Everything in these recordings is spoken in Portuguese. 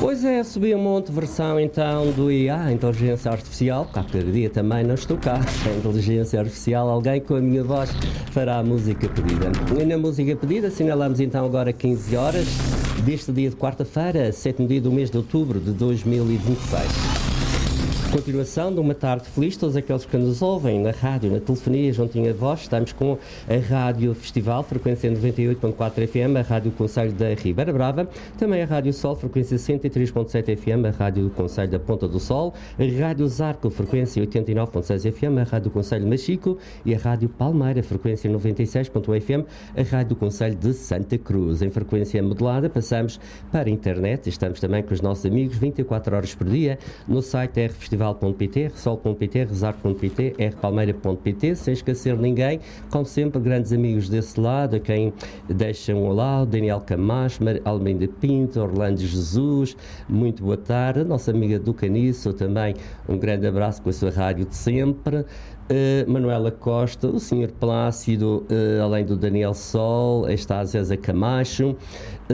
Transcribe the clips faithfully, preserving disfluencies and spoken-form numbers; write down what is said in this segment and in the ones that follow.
Pois é, subi um monte de versão então do I A, Inteligência Artificial, porque há cada dia também não estou cá. A Inteligência Artificial, alguém com a minha voz fará a música pedida. E na música pedida assinalamos então agora quinze horas deste dia de quarta-feira, sétimo dia do mês de outubro de dois mil e vinte e seis. Continuação de uma tarde feliz, todos aqueles que nos ouvem na rádio, na telefonia, juntinho a vós. Estamos com a Rádio Festival, frequência noventa e oito ponto quatro F M, a Rádio Conselho da Ribeira Brava, também a Rádio Sol, frequência cento e três ponto sete F M, a Rádio Conselho da Ponta do Sol, a Rádio Zarco, frequência oitenta e nove ponto seis F M, a Rádio Conselho de Machico e a Rádio Palmeira, frequência noventa e seis ponto um F M, a Rádio Conselho de Santa Cruz. Em frequência modulada, passamos para a internet. Estamos também com os nossos amigos vinte e quatro horas por dia no site r festival ponto p t, rsol ponto p t, rezar ponto p t, r palmeira ponto p t, sem esquecer ninguém, como sempre, grandes amigos desse lado, a quem deixam um olá, o Daniel Camacho, Almeida Pinto, Orlando Jesus, muito boa tarde, a nossa amiga do Caniço, também um grande abraço com a sua rádio de sempre. Uh, Manuela Costa, o senhor Plácido, uh, além do Daniel Sol, está a Zéza Camacho, uh,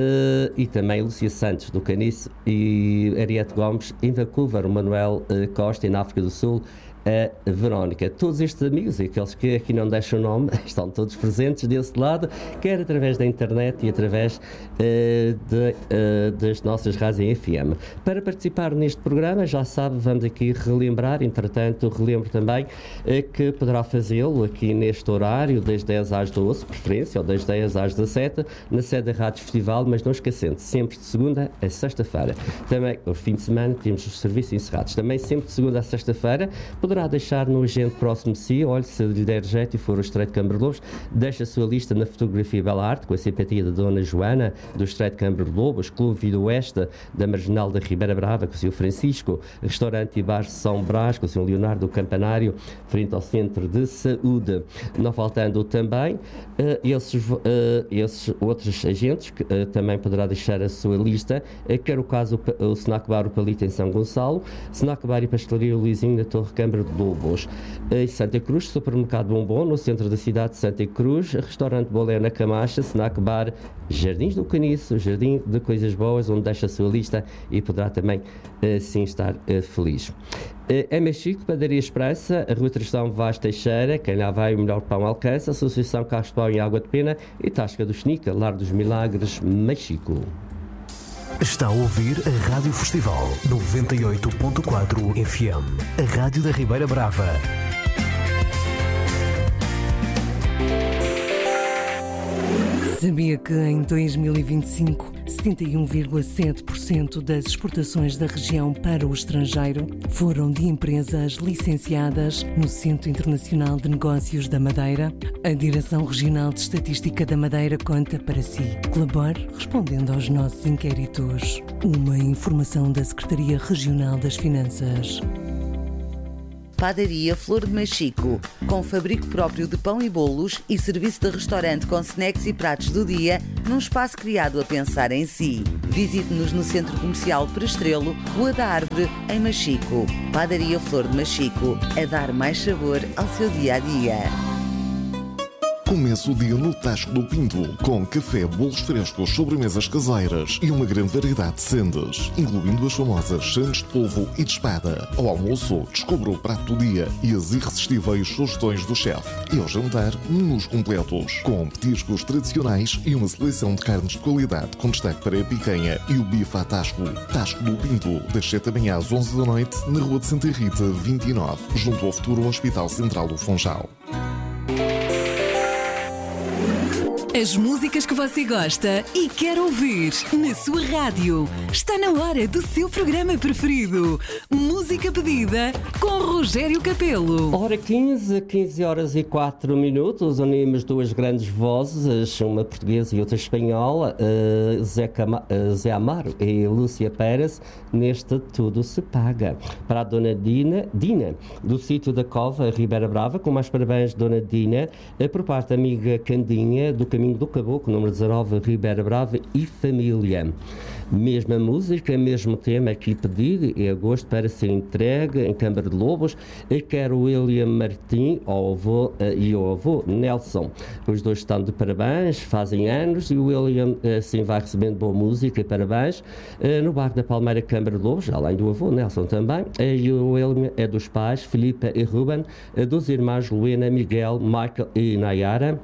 e também Lúcia Santos do Caniço e Ariete Gomes em Vancouver, o Manuel uh, Costa e na África do Sul a Verónica. Todos estes amigos e aqueles que aqui não deixam o nome estão todos presentes desse lado, quer através da internet e através uh, de, uh, das nossas rádios em F M. Para participar neste programa, já sabe, vamos aqui relembrar, entretanto relembro também uh, que poderá fazê-lo aqui neste horário das dez às doze, preferência, ou das dez às dezassete, na sede da Rádio Festival, mas não esquecendo, sempre de segunda a sexta-feira. Também, ao fim de semana, temos os serviços encerrados. Também sempre de segunda a sexta-feira, poderá deixar no agente próximo de si, olhe, se lhe der jeito e for o Estreito de Câmara de Lobos, deixa a sua lista na fotografia Bela Arte, com a simpatia da Dona Joana, do Estreito de Câmara de Lobos, Clube Vida Oeste, da Marginal da Ribeira Brava, com o senhor Francisco, Restaurante e Bar São Brás, com o senhor Leonardo Campanário, frente ao Centro de Saúde. Não faltando também uh, esses, uh, esses outros agentes, que uh, também poderá deixar a sua lista, uh, quer o caso o, o Snack Bar O Palito em São Gonçalo, Snack Bar e Pastelaria Luizinho da Torre Câmara de Lobos, em Santa Cruz, Supermercado Bombom, no centro da cidade de Santa Cruz, Restaurante Bolé na Camacha, Snack Bar, Jardins do Caniço, Jardim de Coisas Boas, onde deixa a sua lista e poderá também assim estar uh, feliz. Uh, em Machico, Padaria Expressa, a Rua Tristão Vaz Teixeira, quem lá vai o melhor pão alcança, Associação Carros de Pão em Água de Pena e Tasca do Xnica, Lar dos Milagres, Machico. Está a ouvir a Rádio Festival noventa e oito ponto quatro F M, a Rádio da Ribeira Brava. Sabia que em dois mil e vinte e cinco, setenta e um vírgula sete por cento das exportações da região para o estrangeiro foram de empresas licenciadas no Centro Internacional de Negócios da Madeira? A Direção Regional de Estatística da Madeira conta para si. Colabore respondendo aos nossos inquéritos. Uma informação da Secretaria Regional das Finanças. Padaria Flor de Machico, com fabrico próprio de pão e bolos e serviço de restaurante com snacks e pratos do dia, num espaço criado a pensar em si. Visite-nos no Centro Comercial Prestrelo, Rua da Árvore, em Machico. Padaria Flor de Machico, a dar mais sabor ao seu dia-a-dia. Começa o dia no Tasco do Pinto, com café, bolos frescos, sobremesas caseiras e uma grande variedade de sendas, incluindo as famosas sandes de polvo e de espada. Ao almoço, descubra o prato do dia e as irresistíveis sugestões do chefe. E ao jantar, menus completos, com petiscos tradicionais e uma seleção de carnes de qualidade, com destaque para a picanha e o bife à Tasco. Tasco do Pinto, das sete da manhã às onze da noite, na Rua de Santa Rita, vinte e nove, junto ao futuro Hospital Central do Funchal. As músicas que você gosta e quer ouvir na sua rádio. Está na hora do seu programa preferido. Música pedida com Rogério Capelo. Hora quinze, quinze horas e quatro minutos. Unimos duas grandes vozes, uma portuguesa e outra espanhola, uh, Zé, Cama, uh, Zé Amaro e Lúcia Pérez, neste Tudo Se Paga. Para a Dona Dina, Dina do sítio da Cova, Ribeira Brava, com mais parabéns, Dona Dina, uh, por parte da amiga Candinha, do Caminho Caminho do Caboclo, número dezanove, Ribeira Brava e família. Mesma música, mesmo tema aqui pedido, em agosto para ser entregue em Câmara de Lobos, quer o William Martim ao avô, e o avô Nelson. Os dois estão de parabéns, fazem anos, e o William assim vai recebendo boa música, parabéns, no Barco da Palmeira, Câmara de Lobos, além do avô Nelson também, e o William é dos pais, Filipe e Ruben, dos irmãos Luena, Miguel, Michael e Nayara,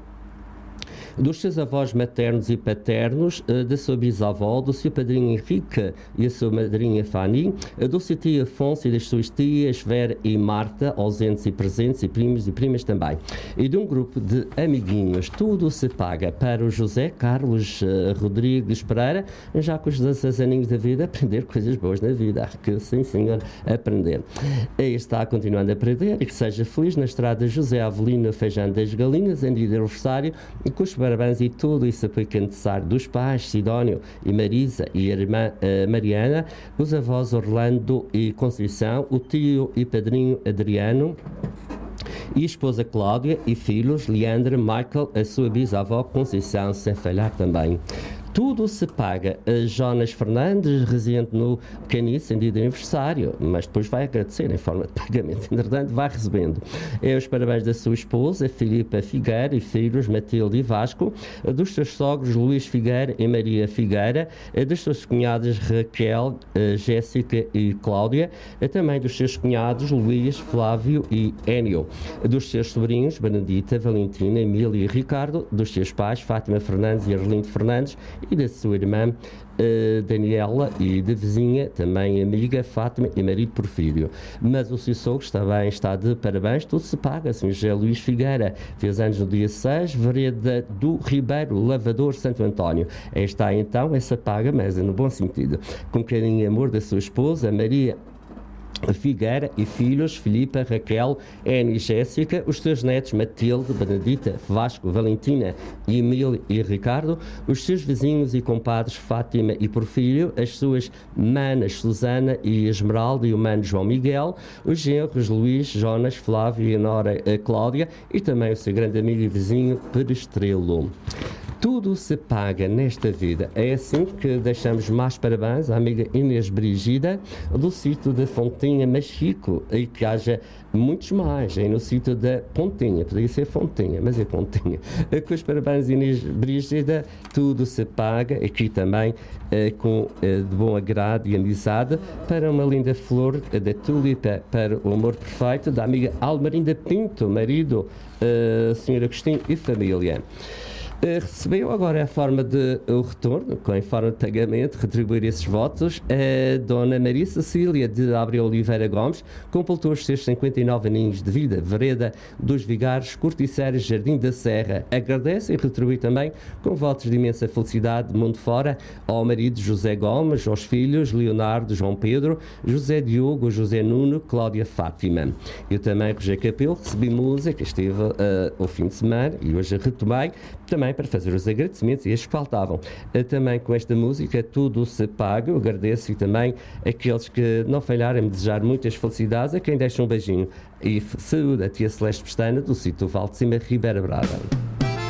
dos seus avós maternos e paternos, da sua bisavó, do seu padrinho Henrique e a sua madrinha Fanny, do seu tio Afonso e das suas tias Vera e Marta, ausentes e presentes, e primos e primas também, e de um grupo de amiguinhos. Tudo se paga para o José Carlos Rodrigues Pereira, já com os dezesseis aninhos da vida, aprender coisas boas na vida, que sim senhor, aprender. Aí está continuando a aprender, e que seja feliz na estrada José Avelino Feijão das Galinhas, em dia de aniversário, com os parabéns e tudo isso aplica necessário dos pais, Sidónio e Marisa e a irmã uh, Mariana, os avós Orlando e Conceição, o tio e padrinho Adriano, e a esposa Cláudia e filhos Leandro, Michael, a sua bisavó Conceição, sem falhar também. Tudo se paga. A Jonas Fernandes, residente no Caniço, em dia de aniversário, mas depois vai agradecer em forma de pagamento. Entretanto, vai recebendo. É os parabéns da sua esposa, Filipa Figueira, e filhos, Matilde e Vasco, dos seus sogros, Luís Figueira e Maria Figueira, das suas cunhadas, Raquel, Jéssica e Cláudia, também dos seus cunhados, Luís, Flávio e Énio, dos seus sobrinhos, Benedita, Valentina, Emília e Ricardo, dos seus pais, Fátima Fernandes e Arlindo Fernandes, e da sua irmã uh, Daniela, e da vizinha, também amiga, Fátima e marido Porfírio. Mas o seu sogro também está de parabéns, tudo se paga. São José Luís Figueira fez anos no dia seis, Vereda do Ribeiro, Lavador, Santo António. Aí está então essa paga, mas no bom sentido, com carinho e amor da sua esposa, Maria Figueira, e filhos, Filipa, Raquel, Anne e Jéssica, os seus netos, Matilde, Benedita, Vasco, Valentina, Emílio e Ricardo, os seus vizinhos e compadres, Fátima e Porfírio, as suas manas, Susana e Esmeralda, e o mano João Miguel, os genros, Luís, Jonas, Flávio e Nora Cláudia, e também o seu grande amigo e vizinho, Perestrelo. Tudo se paga nesta vida. É assim que deixamos mais parabéns à amiga Inês Brigida, do sítio da Fontinha Machico, e que haja muitos mais, aí no sítio da Pontinha, poderia ser Fontinha, mas é Pontinha. Com os parabéns, Inês Brigida, tudo se paga, aqui também com de bom agrado e amizade, para uma linda flor da tulipa, para o amor perfeito, da amiga Almarinda Pinto, marido, a senhora Agostinho e família. Uh, recebeu agora a forma de o retorno, com em forma de pagamento, retribuir esses votos. A dona Maria Cecília de Abreu Oliveira Gomes completou os seus cinquenta e nove aninhos de vida, Vereda dos Vigares, Corticeiros, Jardim da Serra. Agradece e retribui também com votos de imensa felicidade de mundo fora ao marido José Gomes, aos filhos Leonardo, João Pedro, José Diogo, José Nuno, Cláudia Fátima. Eu também, Roger Capelo, recebi música, estive uh, ao fim de semana e hoje retomei também para fazer os agradecimentos e estes que faltavam. Também com esta música, Tudo se paga. Eu agradeço, e também aqueles que não falharam em desejar muitas felicidades, a quem deixa um beijinho. E saúde a tia Celeste Pestana, do sítio Val de Cima, Ribeira Brava.